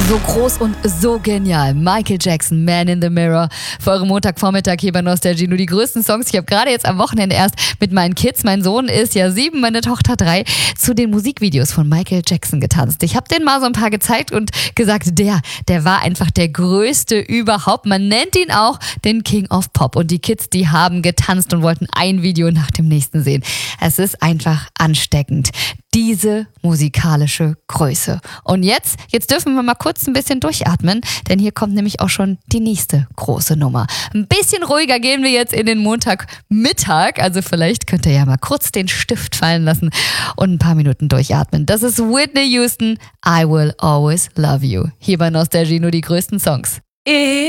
So groß und so genial. Michael Jackson, Man in the Mirror. Für euren Montagvormittag hier bei Nostalgie. Nur die größten Songs. Ich habe gerade jetzt am Wochenende erst mit meinen Kids, mein Sohn ist ja 7, meine Tochter 3, zu den Musikvideos von Michael Jackson getanzt. Ich habe denen mal so ein paar gezeigt und gesagt, der war einfach der größte überhaupt. Man nennt ihn auch den King of Pop. Und die Kids, die haben getanzt und wollten ein Video nach dem nächsten sehen. Es ist einfach ansteckend. Diese musikalische Größe. Und jetzt dürfen wir mal kurz ein bisschen durchatmen, denn hier kommt nämlich auch schon die nächste große Nummer. Ein bisschen ruhiger gehen wir jetzt in den Montagmittag, also vielleicht könnt ihr ja mal kurz den Stift fallen lassen und ein paar Minuten durchatmen. Das ist Whitney Houston, I Will Always Love You. Hier bei Nostalgie nur die größten Songs.